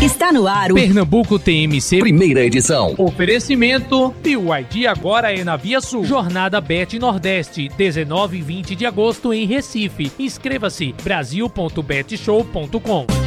Está no ar o Pernambuco TMC, primeira edição. Oferecimento BYD agora é na Via Sul. Jornada Bet Nordeste, 19 e 20 de agosto em Recife. Inscreva-se brasil.betshow.com.